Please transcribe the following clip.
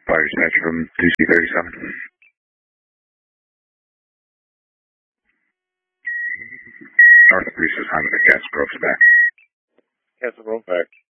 Fire dispatch from 2C37. North 3 says Honda, Castle Grove's back. Castle Grove back.